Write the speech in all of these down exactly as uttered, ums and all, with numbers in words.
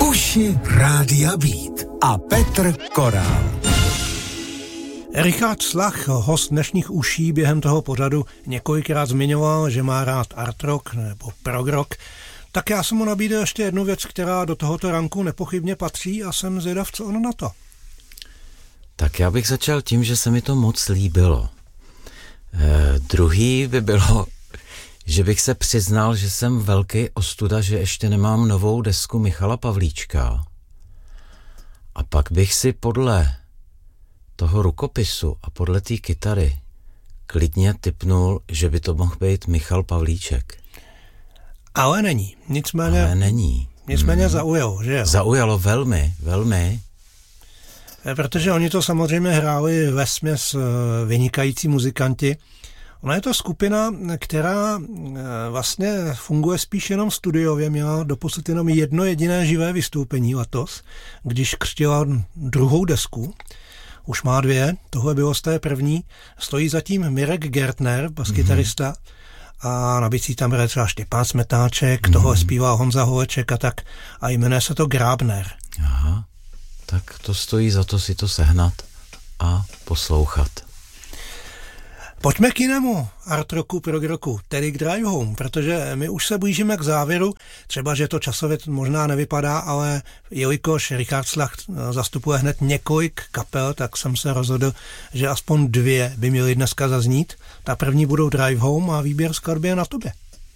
Uši Rádia Beat a Petr Korál. Richard Slach, host dnešních uší, během toho pořadu několikrát zmiňoval, že má rád art rock nebo prog rock. Tak já jsem mu nabídl ještě jednu věc, která do tohoto ranku nepochybně patří a jsem zvědav, co on na to. Tak já bych začal tím, že se mi to moc líbilo. E, druhý by bylo, že bych se přiznal, že jsem velký ostuda, že ještě nemám novou desku Michala Pavlíčka. A pak bych si podle toho rukopisu a podle té kytary klidně tipnul, že by to mohl být Michal Pavlíček. Ale není. Nicméně, Ale není. Nicméně hmm. zaujalo, že jo? Zaujalo velmi, velmi. Protože oni to samozřejmě hráli vesměs vynikající muzikanti. Ona je to skupina, která vlastně funguje spíš jenom studiově, měla doposud jenom jedno jediné živé vystoupení letos, když křtila druhou desku. Už má dvě, tohle bylo z té první. Stojí zatím Mirek Gertner, baskytarista, mm-hmm. a na bicí tam hraje třeba Štěpán Smetáček, mm-hmm. tohle zpívá Honza Holeček a tak. A jmenuje se to Grabner. Aha, tak to stojí za to si to sehnat a poslouchat. Pojďme k jinému art rocku, prog rocku, tedy k Drive Home, protože my už se blížíme k závěru, třeba, že to časově možná nevypadá, ale jelikož Richard Slach zastupuje hned několik kapel, tak jsem se rozhodl, že aspoň dvě by měly dneska zaznít. Ta první budou Drive Home a výběr skladby je na tobě.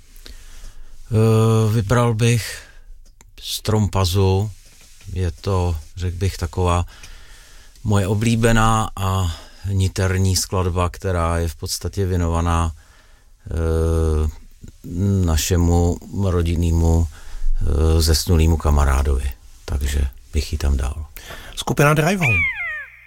Uh, vybral bych Strom Pazu, je to, řekl bych, taková moje oblíbená a niterní skladba, která je v podstatě věnovaná e, našemu rodinnému e, zesnulému kamarádovi. Takže bych ji tam dal. Skupina Drive Home.